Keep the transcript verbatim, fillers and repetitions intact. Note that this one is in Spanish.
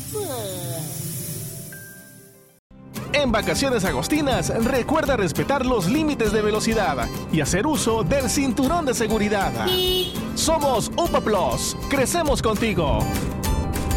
En Vacaciones Agostinas, recuerda respetar los límites de velocidad y hacer uso del cinturón de seguridad. Somos U P A Plus. Crecemos contigo.